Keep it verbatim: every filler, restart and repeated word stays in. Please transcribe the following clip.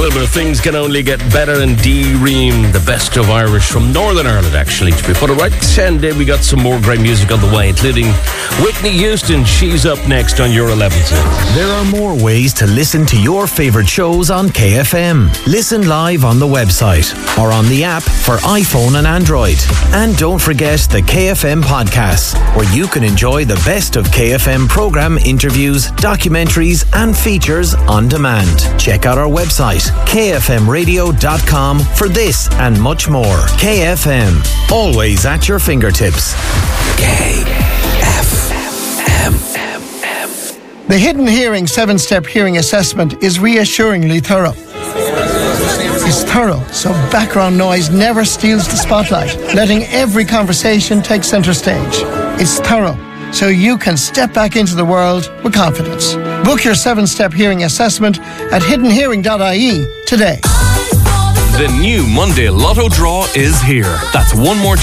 Well, but things can only get better and D-Ream, the best of Irish from Northern Ireland, actually, to be put it right. And uh, we got some more great music on the way, including Whitney Houston. She's up next on your eleven. There are more ways to listen to your favourite shows on K F M. Listen live on the website or on the app for iPhone and Android. And don't forget the K F M podcasts, where you can enjoy the best of K F M programme interviews, documentaries and features on demand. Check out our website, k f m radio dot com, for this and much more. K F M, always at your fingertips. K F M. The Hidden Hearing seven-step hearing assessment is reassuringly thorough. It's thorough, so background noise never steals the spotlight, letting every conversation take centre stage. It's thorough, so you can step back into the world with confidence. Book your seven-step hearing assessment at hidden hearing dot I E today. The new Monday Lotto draw is here. That's one more